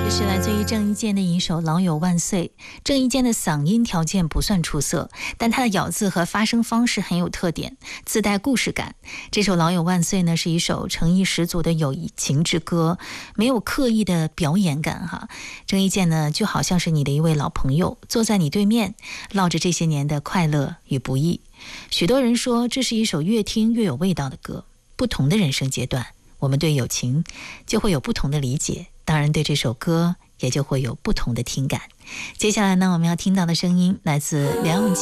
这是来自于郑伊健的一首《老友万岁》。郑伊健的嗓音条件不算出色，但他的咬字和发声方式很有特点，自带故事感。这首《老友万岁》呢，是一首诚意十足的友情之歌，没有刻意的表演感哈。郑伊健呢，就好像是你的一位老朋友，坐在你对面，唠着这些年的快乐与不易。许多人说这是一首越听越有味道的歌。不同的人生阶段，我们对友情就会有不同的理解，当然对这首歌也就会有不同的听感。接下来呢，我们要听到的声音来自梁咏琪。